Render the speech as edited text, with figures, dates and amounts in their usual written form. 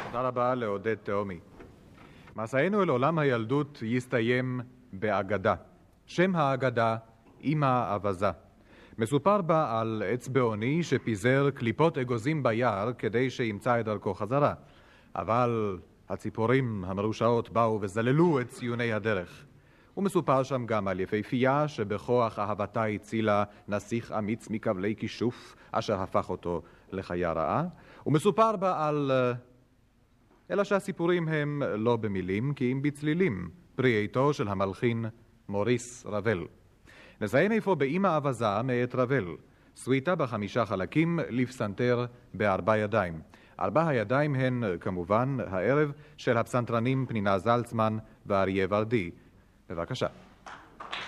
תודה רבה לעודד תאומי. מסענו אל עולם הילדות יסתיים באגדה. שם האגדה, אמא אבזה. מסופר בה על אצבעוני שפיזר קליפות אגוזים ביער כדי שימצא את דרכו חזרה. אבל הציפורים המרושעות באו וזללו את ציוני הדרך. ומסופר שם גם על יפהפייה שבכוח אהבתה הצילה נסיך אמיץ מכבלי כישוף אשר הפך אותו לחיה רעה. ומסופר בה על... אלא שהסיפורים הם לא במילים כי אם בצלילים, פרי עטו של המלחין מוריס רבל. נסיים איפה באמא אבזה מאת רבל, סוויטה ב5 חלקים לפסנתר ב4 ידיים. 4 הידיים הן כמובן הערב של הפסנתרנים פנינה זלצמן ואריה ורדי. בבקשה.